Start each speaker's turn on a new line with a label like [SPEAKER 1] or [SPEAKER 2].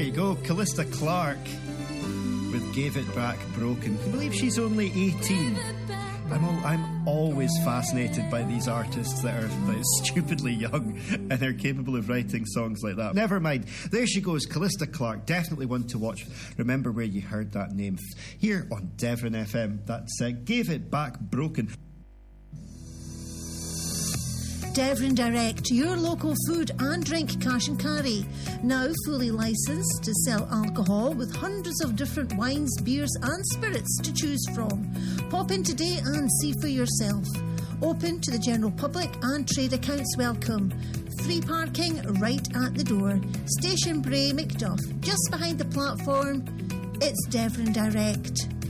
[SPEAKER 1] There you go, Callista Clark with Gave It Back Broken. Can you believe she's only 18? I'm always fascinated by these artists that are like, stupidly young and are capable of writing songs like that. Never mind. There she goes, Callista Clark. Definitely one to watch. Remember where you heard that name. Here on Devon FM. That's Gave It Back Broken.
[SPEAKER 2] Devon Direct, your local food and drink cash and carry. Now fully licensed to sell alcohol with hundreds of different wines, beers and spirits to choose from. Pop in today and see for yourself. Open to the general public and trade accounts welcome. Free parking right at the door. Station Bray Macduff, just behind the platform. It's Devon Direct.